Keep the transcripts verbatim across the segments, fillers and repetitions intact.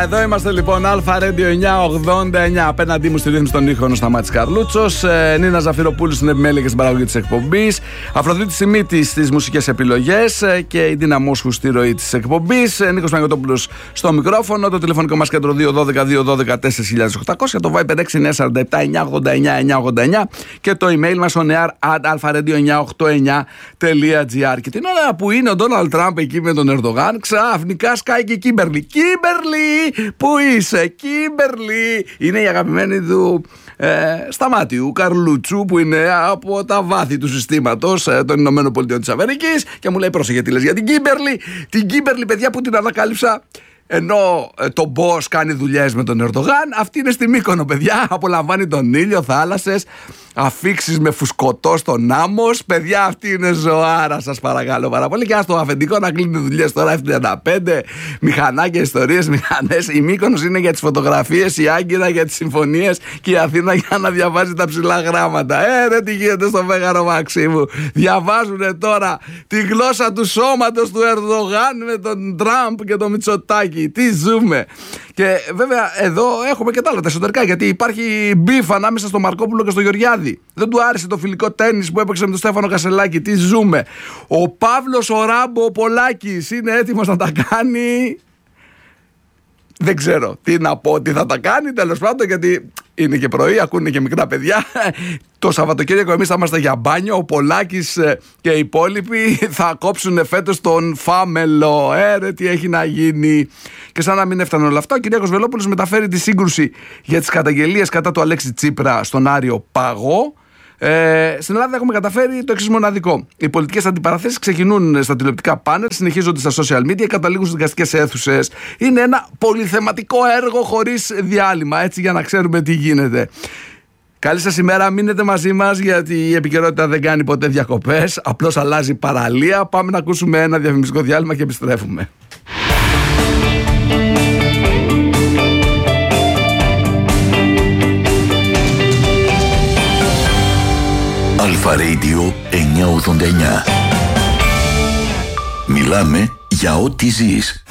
Εδώ είμαστε λοιπόν, Αλφα Radio εννιακόσια ογδόντα εννιά. Απέναντί μου στη ρύθμιση των ήχων ο Σταμάτης Καρλούτσος. Ε, Νίνα Ζαφυροπούλου στην επιμέλεια και στην παραγωγή της εκπομπής. Αφροδίτη Σιμίτη στις μουσικές επιλογές. Ε, και η Ντίνα Μόσχου στη ροή της εκπομπής. Ε, Νίκος Παγωτόπουλος στο μικρόφωνο. Το τηλεφωνικό μας κέντρο δύο ένα δύο δύο ένα δύο τέσσερα χιλιάδες οκτακόσια. Το Viber έξι εννιά τέσσερα επτά εννιά ογδόντα εννιά εννιά ογδόντα εννιά. Και το email μας on air at alpha radio εννιακόσια ογδόντα εννιά τελεία gr. Και την ώρα που είναι ο Ντόναλντ Τραμπ εκεί με τον Ερντογάν, ξαφνικά σκάει και η Κίμπερλι. Κίμπερλι! Πού είσαι, Κίμπερλι? Είναι η αγαπημένη του ε, Σταμάτιου Καρλούτσου, που είναι από τα βάθη του συστήματος ε, των Ηνωμένων Πολιτειών της Αμερικής, και μου λέει: πρόσεχε, τι λες για την Κίμπερλι? Την Κίμπερλι, παιδιά, που την ανακάλυψα ενώ ε, το boss κάνει δουλειές με τον Ερντογάν. Αυτή είναι στη Μύκονο, παιδιά. Απολαμβάνει τον ήλιο, θάλασσες, αφίξεις με φουσκωτό στον άμμος. Παιδιά, αυτή είναι ζωάρα, σας παρακαλώ πάρα πολύ. Και στο αφεντικό να κλείνει δουλειές τώρα, εφ τριάντα πέντε, μηχανάκια, ιστορίες, μηχανές. Η Μύκονος είναι για τις φωτογραφίες, η Άγκυρα για τις συμφωνίες και η Αθήνα για να διαβάζει τα ψηλά γράμματα. Ε, ρε, τι γίνεται στο Μέγαρο Μαξίμου? Διαβάζουν τώρα τη γλώσσα του σώματος του Ερντογάν με τον Τραμπ και τον Μητσοτάκη. Τι ζούμε. Και βέβαια εδώ έχουμε και τα άλλα τα εσωτερικά, γιατί υπάρχει μπιφ ανάμεσα στο Μαρκόπουλο και στο Γεωργιάδη. Δεν του άρεσε το φιλικό τένις που έπαιξε με τον Στέφανο Κασελάκη. Τι ζούμε. Ο Παύλος ο Ράμπο ο Πολάκης είναι έτοιμος να τα κάνει. Δεν ξέρω τι να πω, τι θα τα κάνει, τέλος πάντων, γιατί είναι και πρωί, ακούνε και μικρά παιδιά. Το Σαββατοκύριακο εμείς θα είμαστε για μπάνιο. Ο Πολάκης και οι υπόλοιποι θα κόψουν φέτος τον Φάμελο. Ε, ρε, τι έχει να γίνει. Και σαν να μην έφτανε όλα αυτά, ο Κυριάκος Βελόπουλος μεταφέρει τη σύγκρουση για τις καταγγελίες κατά του Αλέξη Τσίπρα στον Άριο Παγό. Ε, στην Ελλάδα έχουμε καταφέρει το εξής μοναδικό. Οι πολιτικές αντιπαραθέσεις ξεκινούν στα τηλεοπτικά πάνελ, συνεχίζονται στα social media, καταλήγουν στις δικαστικές αίθουσες. Είναι ένα πολυθεματικό έργο χωρίς διάλειμμα, έτσι, για να ξέρουμε τι γίνεται. Καλή σας ημέρα, μείνετε μαζί μας, γιατί η επικαιρότητα δεν κάνει ποτέ διακοπές, απλώς αλλάζει παραλία. Πάμε να ακούσουμε ένα διαφημιστικό διάλειμμα και επιστρέφουμε. Αλφα Radio εννιακόσια ογδόντα εννιά. Μιλάμε για ό,τι ζεις.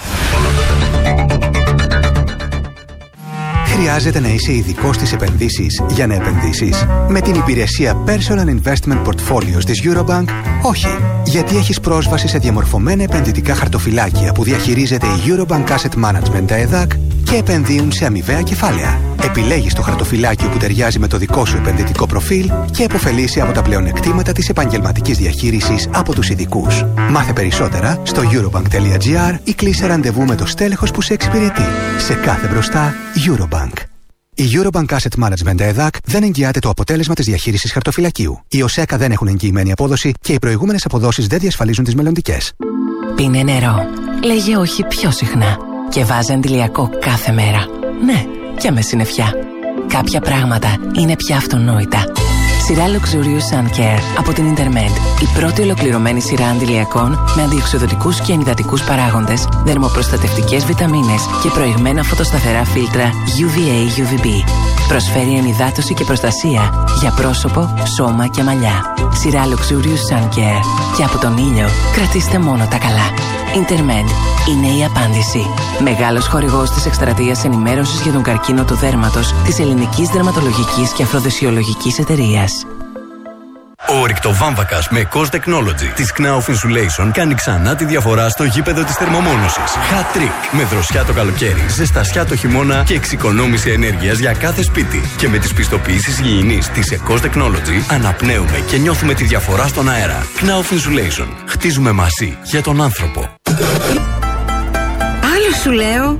Χρειάζεται να είσαι ειδικός στις επενδύσεις για να επενδύσεις? Με την υπηρεσία Personal Investment Portfolios της Eurobank, όχι. Γιατί έχεις πρόσβαση σε διαμορφωμένα επενδυτικά χαρτοφυλάκια που διαχειρίζεται η Eurobank Asset Management, τα ΕΔΑΚ, και επενδύουν σε αμοιβαία κεφάλαια. Επιλέγεις το χαρτοφυλάκιο που ταιριάζει με το δικό σου επενδυτικό προφίλ και επωφελείσαι από τα πλεονεκτήματα της επαγγελματικής διαχείρισης από τους ειδικούς. Μάθε περισσότερα στο eurobank τελεία gr ή κλείσε ραντεβού με το στέλεχος που σε εξυπηρετεί. Σε κάθε μπροστά, Eurobank. Η Eurobank Asset Management ΕΔΑΚ δεν εγγυάται το αποτέλεσμα της διαχείρισης χαρτοφυλακίου. Οι ΟΣΕΚΑ δεν έχουν εγγυημένη απόδοση και οι προηγούμενες αποδόσεις δεν διασφαλίζουν τις μελλοντικές. Πίνε νερό. Λέγε όχι πιο συχνά. Και βάζε αντιλιακό κάθε μέρα. Ναι, και με συννεφιά. Κάποια πράγματα είναι πια αυτονόητα. Σειρά Luxurious Sun Care από την Intermed. Η πρώτη ολοκληρωμένη σειρά αντιλιακών με αντιοξυδοτικούς και ενυδατικούς παράγοντες, δερμοπροστατευτικές βιταμίνες και προηγμένα φωτοσταθερά φίλτρα γιου βι έι γιου βι μπι. Προσφέρει ενυδάτωση και προστασία για πρόσωπο, σώμα και μαλλιά. Σειρά Luxurious Sun Care. Και από τον ήλιο κρατήστε μόνο τα καλά. Intermed είναι η απάντηση. Μεγάλος χορηγός της εκστρατείας ενημέρωσης για τον καρκίνο του δέρματος της Ελληνικής Δερματολογικής και Αφροδεσιολογικής Εταιρείας. Ο ρηκτοβάμβακας με Cos Technology της Knauf Insulation κάνει ξανά τη διαφορά στο γήπεδο της θερμομόνωσης. Hat trick με δροσιά το καλοκαίρι, ζεστασιά το χειμώνα και εξοικονόμηση ενέργειας για κάθε σπίτι. Και με τις πιστοποιήσεις υγιεινής της Cos Technology αναπνέουμε και νιώθουμε τη διαφορά στον αέρα. Knauf Insulation. Χτίζουμε μαζί για τον άνθρωπο. Άλλο σου λέω.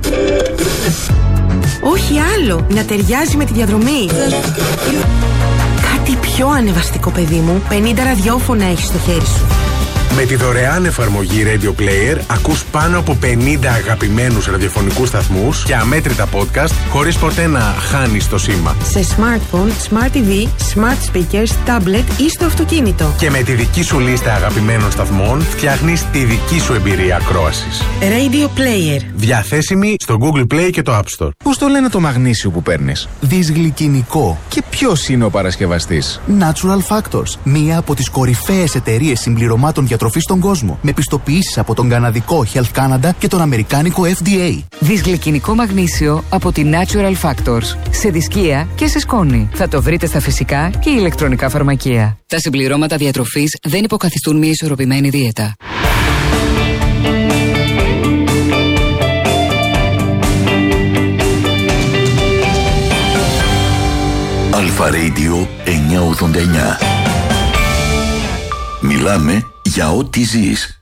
Όχι άλλο. Να ταιριάζει με τη διαδρομή. Κάτι πιο ανεβαστικό, παιδί μου. πενήντα ραδιόφωνα έχεις στο χέρι σου. Με τη δωρεάν εφαρμογή Radio Player ακούς πάνω από πενήντα αγαπημένους ραδιοφωνικούς σταθμούς και αμέτρητα podcast χωρίς ποτέ να χάνεις το σήμα. Σε smartphone, smart τι βι, smart speakers, tablet ή στο αυτοκίνητο. Και με τη δική σου λίστα αγαπημένων σταθμών φτιάχνεις τη δική σου εμπειρία ακρόασης. Radio Player. Διαθέσιμη στο Google Play και το App Store. Πώς το λένε το μαγνήσιο που παίρνεις? Δυσγλυκινικό. Και ποιος είναι ο παρασκευαστής? Natural Factors. Μία από τις κορυφαίες εταιρείες συμπληρωμάτων για διατροφής στον κόσμο, με πιστοποιήσεις από τον καναδικό Health Canada και τον αμερικάνικο F D A. Δυσγλυκινικό μαγνήσιο από τη Natural Factors. Σε δισκία και σε σκόνη. Θα το βρείτε στα φυσικά και ηλεκτρονικά φαρμακεία. Τα συμπληρώματα διατροφής δεν υποκαθιστούν μια ισορροπημένη δίαιτα. Αλφα Radio εννιακόσια ογδόντα εννιά. Μιλάμε για ό,τι ζεις.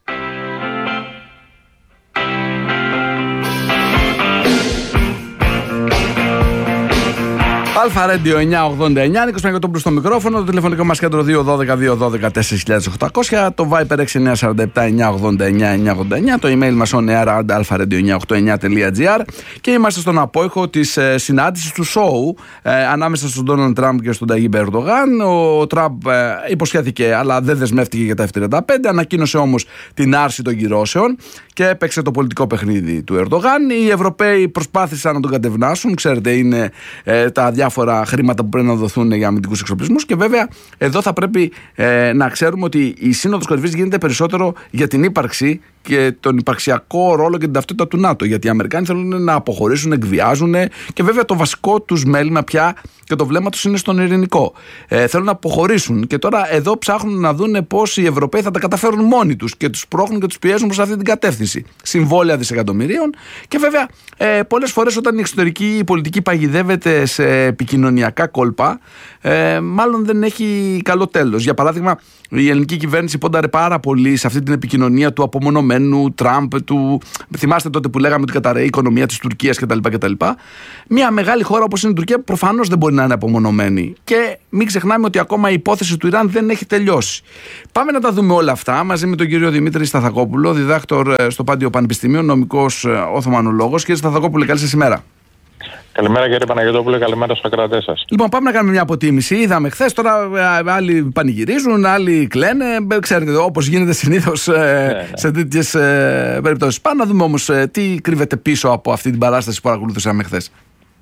Αλφα Radio εννιακόσια ογδόντα εννιά, Νίκος Παναγιωτόπουλος στο μικρόφωνο, το τηλεφωνικό μας κέντρο δύο ένα δύο δύο ένα δύο τέσσερα χιλιάδες οκτακόσια, το Viper έξι εννιά τέσσερα επτά εννιακόσια ογδόντα εννιά εννιακόσια ογδόντα εννιά, το email μας on air at alpha radio εννιακόσια ογδόντα εννιά τελεία gr και είμαστε στον απόϊχο της ε, συνάντησης του σόου ε, ανάμεσα στον Ντόναλντ Τραμπ και στον Ταγίπ Ερντογάν. Ο Τραμπ ε, υποσχέθηκε αλλά δεν δεσμεύτηκε για τα εφ τριάντα πέντε, ανακοίνωσε όμως την άρση των κυρώσεων και έπαιξε το πολιτικό παιχνίδι του Ερντογάν. Οι Ευρωπαίοι προσπάθησαν να τον κατευνάσουν, ξέρετε, είναι ε, τα διάφορα χρήματα που πρέπει να δοθούν για αμυντικούς εξοπλισμούς και βέβαια εδώ θα πρέπει ε, να ξέρουμε ότι η Σύνοδος Κορυφής γίνεται περισσότερο για την ύπαρξη και τον υπαρξιακό ρόλο και την ταυτότητα του ΝΑΤΟ, γιατί οι Αμερικάνοι θέλουν να αποχωρήσουν, εκβιάζουν και βέβαια το βασικό τους μέλημα πια και το βλέμμα τους είναι στον ειρηνικό. Ε, θέλουν να αποχωρήσουν και τώρα εδώ ψάχνουν να δουν πώς οι Ευρωπαίοι θα τα καταφέρουν μόνοι τους και τους πρόχνουν και τους πιέζουν προς αυτή την κατεύθυνση. Συμβόλαια δισεκατομμυρίων και βέβαια ε, πολλές φορές όταν η εξωτερική πολιτική παγιδεύεται σε επικοινωνιακά κόλπα, ε, μάλλον δεν έχει καλό τέλος. Για παράδειγμα, η ελληνική κυβέρνηση πόνταρε πάρα πολύ σε αυτή την επικοινωνία του απομονωμένου Τραμπ, του... θυμάστε τότε που λέγαμε ότι καταρρέει η οικονομία της Τουρκίας κτλ. κτλ. Μια μεγάλη χώρα όπως είναι η Τουρκία προφανώς δεν μπορεί να είναι απομονωμένη. Και μην ξεχνάμε ότι ακόμα η υπόθεση του Ιράν δεν έχει τελειώσει. Πάμε να τα δούμε όλα αυτά μαζί με τον κύριο Δημήτρη Σταθακόπουλο, διδάκτορ στο Πάντιο Πανεπιστήμιο, νομικός Οθωμανολόγος. Κύριε Σταθακόπουλε, καλή σας ημέρα. Καλημέρα κύριε Παναγιωτόπουλε, καλημέρα στους ακροατές σας. Λοιπόν, πάμε να κάνουμε μια αποτίμηση. Είδαμε χθες, τώρα άλλοι πανηγυρίζουν, άλλοι κλαίνε. Ξέρετε, όπως γίνεται συνήθως ναι, ναι. σε τέτοιες ε, περιπτώσεις. Πάμε να δούμε όμως ε, τι κρύβεται πίσω από αυτή την παράσταση που παρακολουθούσαμε χθες.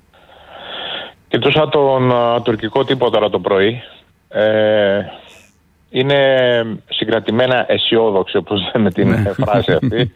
Κοιτούσα τον uh, τουρκικό τύπο τώρα το πρωί. Ε, είναι συγκρατημένα αισιόδοξοι, όπως λέμε την ναι. φράση αυτή.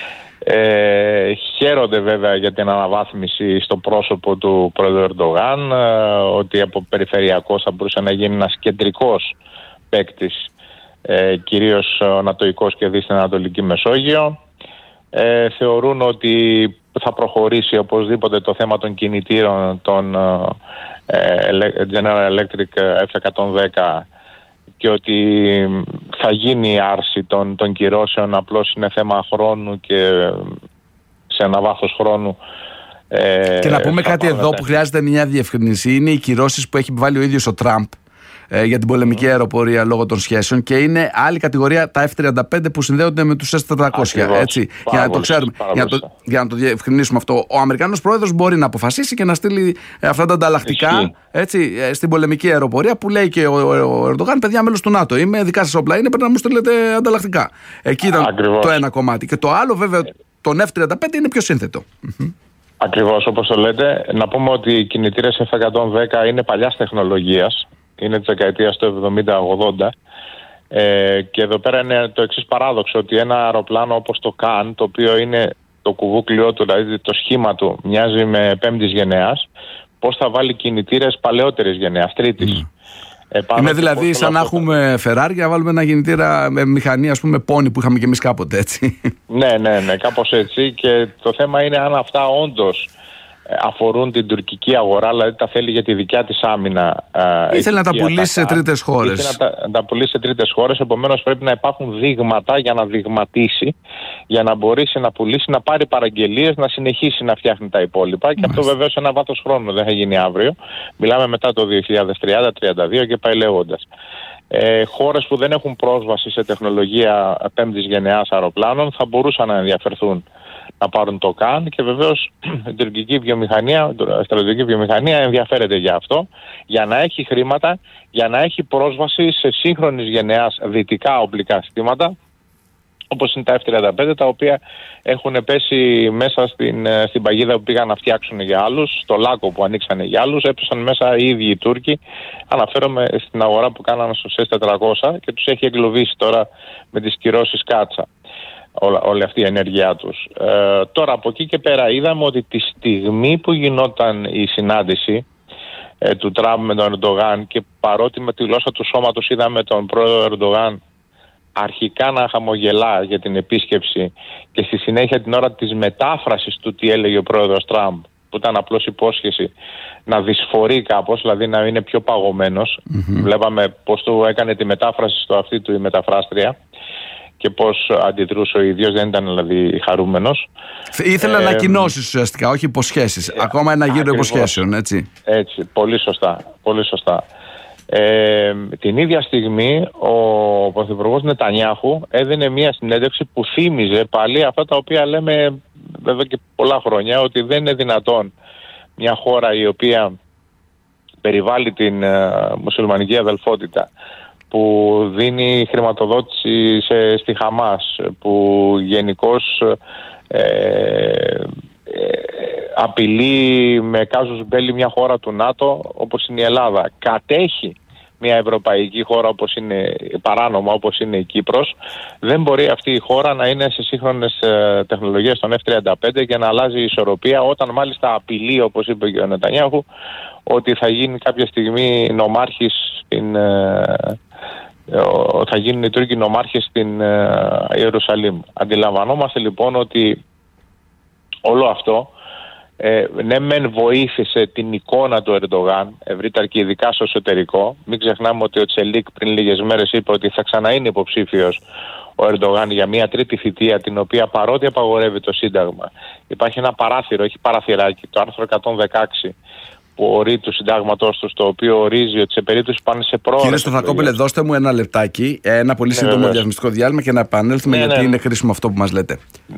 Ε, χαίρονται βέβαια για την αναβάθμιση στο πρόσωπο του πρόεδρου Ερντογάν, ε, ότι από περιφερειακός θα μπορούσε να γίνει ένας κεντρικός παίκτης, ε, κυρίως ανατοϊκός και δει στην Ανατολική Μεσόγειο. Ε, θεωρούν ότι θα προχωρήσει οπωσδήποτε το θέμα των κινητήρων των ε, General Electric εφ εκατόν δέκα και ότι θα γίνει η άρση των, των κυρώσεων, απλώς είναι θέμα χρόνου και σε ένα βάθος χρόνου. Ε, και να πούμε κάτι εδώ που χρειάζεται μια διευκρινήση. Είναι οι κυρώσεις που έχει βάλει ο ίδιος ο Τραμπ ε, για την πολεμική αεροπορία λόγω των σχέσεων και είναι άλλη κατηγορία τα εφ τριάντα πέντε που συνδέονται με τους ες τετρακόσια. Έτσι, για να το ξέρουμε, για να το, για να το διευκρινίσουμε αυτό. Ο Αμερικανός πρόεδρος μπορεί να αποφασίσει και να στείλει ε, αυτά τα ανταλλακτικά έτσι, ε, στην πολεμική αεροπορία που λέει και ο, ο, ο Ερντογάν, παιδιά, μέλος του ΝΑΤΟ. Είμαι, δικά σας όπλα είναι, πρέπει να μου στείλετε ανταλλακτικά. Εκεί ήταν ακριβώς το ένα κομμάτι. Και το άλλο, βέβαια, τον εφ τριάντα πέντε είναι πιο σύνθετο. Ακριβώς όπως το λέτε. Να πούμε ότι οι κινητήρες εφ εκατόν δέκα είναι παλιάς τεχνολογίας. Είναι της δεκαετίας του εβδομήντα ογδόντα. Ε, και εδώ πέρα είναι το εξής παράδοξο, ότι ένα αεροπλάνο όπως το Καν, το οποίο είναι το κουβούκλιό του, δηλαδή το σχήμα του μοιάζει με πέμπτης γενεάς, πώς θα βάλει κινητήρες παλαιότερης γενεάς, τρίτης. Mm. Ε, είναι δηλαδή σαν να έχουμε Ferrari και να βάλουμε ένα κινητήρα με μηχανή, ας πούμε, πόνι που είχαμε και εμείς κάποτε, έτσι. Ναι, ναι, ναι, κάπως έτσι. Και το θέμα είναι αν αυτά όντως αφορούν την τουρκική αγορά, δηλαδή τα θέλει για τη δικιά της άμυνα. Ήθελε να τα πουλήσει σε τρίτες χώρες. Ήθελε να τα, να τα πουλήσει σε τρίτες χώρες, επομένως πρέπει να υπάρχουν δείγματα για να δειγματίσει, για να μπορέσει να πουλήσει, να πάρει παραγγελίες, να συνεχίσει να φτιάχνει τα υπόλοιπα. Μάλιστα. Και αυτό βεβαίως σε ένα βάθος χρόνου, δεν θα γίνει αύριο. Μιλάμε μετά το δύο χιλιάδες τριάντα τριάντα δύο και πάει λέγοντας. Ε, χώρες που δεν έχουν πρόσβαση σε τεχνολογία πέμπτης γενεάς αεροπλάνων θα μπορούσαν να ενδιαφερθούν να πάρουν το ΚΑΝ και βεβαίως η τουρκική βιομηχανία, η στρατιωτική βιομηχανία ενδιαφέρεται για αυτό, για να έχει χρήματα, για να έχει πρόσβαση σε σύγχρονης γενεάς δυτικά οπλικά συστήματα, όπως είναι τα εφ τριάντα πέντε, τα οποία έχουν πέσει μέσα στην, στην παγίδα που πήγαν να φτιάξουν για άλλους, στο λάκκο που ανοίξανε για άλλους, έπεσαν μέσα οι ίδιοι οι Τούρκοι. Αναφέρομαι στην αγορά που κάνανε στο ες τετρακόσια και τους έχει εγκλωβίσει τώρα με τις κυρώσεις κάτσα όλα, όλη αυτή η ενέργειά τους. Ε, τώρα από εκεί και πέρα είδαμε ότι τη στιγμή που γινόταν η συνάντηση ε, του Τραμπ με τον Ερντογάν, και παρότι με τη γλώσσα του σώματος είδαμε τον πρόεδρο Ερντογάν αρχικά να χαμογελά για την επίσκεψη και στη συνέχεια την ώρα της μετάφρασης του τι έλεγε ο πρόεδρος Τραμπ, που ήταν απλώς υπόσχεση, να δυσφορεί κάπως, δηλαδή να είναι πιο παγωμένος. Mm-hmm. Βλέπαμε πώς του έκανε τη μετάφραση στο αυτή του η μεταφράστρια και πώς αντιδρούσε ο ίδιος, δεν ήταν δηλαδή χαρούμενος. Ήθελε ε, ανακοινώσεις ουσιαστικά, όχι υποσχέσεις. Ε, Ακόμα ένα γύρο ακριβώς, υποσχέσεων, έτσι. Έτσι, πολύ σωστά, πολύ σωστά. Ε, την ίδια στιγμή ο Πρωθυπουργός Νετανιάχου έδινε μια συνέντευξη που θύμιζε πάλι αυτά τα οποία λέμε βέβαια και πολλά χρόνια, ότι δεν είναι δυνατόν μια χώρα η οποία περιβάλλει την ε, μουσουλμανική αδελφότητα, που δίνει χρηματοδότηση σε, στη Χαμάς, που γενικώς ε, ε, απειλεί με κάζους μπέλι μια χώρα του ΝΑΤΟ όπως είναι η Ελλάδα, κατέχει μια ευρωπαϊκή χώρα όπως είναι παράνομα όπως είναι η Κύπρος, δεν μπορεί αυτή η χώρα να είναι σε σύγχρονες ε, τεχνολογίες των εφ τριάντα πέντε και να αλλάζει η ισορροπία, όταν μάλιστα απειλεί, όπως είπε και ο Νετανιάχου, ότι θα γίνει κάποια στιγμή νομάρχης στην, ε, ε, θα γίνουν οι Τούρκοι νομάρχες στην ε, Ιερουσαλήμ. Αντιλαμβανόμαστε λοιπόν ότι όλο αυτό Ε, ναι μεν βοήθησε την εικόνα του Ερντογάν ευρύτερα και ειδικά στο εσωτερικό. Μην ξεχνάμε ότι ο Τσελίκ πριν λίγες μέρες είπε ότι θα ξαναείνει υποψήφιος ο Ερντογάν για μια τρίτη θητεία, την οποία παρότι απαγορεύει το Σύνταγμα, υπάρχει ένα παράθυρο, έχει παραθυράκι, το άρθρο εκατόν δεκαέξι που ορίζει του συντάγματός του, το οποίο ορίζει ότι σε περίπτωση που πάνε σε πρόοδο. Κύριε Σταθακόπουλε, δώστε μου ένα λεπτάκι, ένα πολύ σύντομο ναι, διαφημιστικό διάλειμμα και να επανέλθουμε, ναι, γιατί ναι, είναι χρήσιμο αυτό που μας λέτε.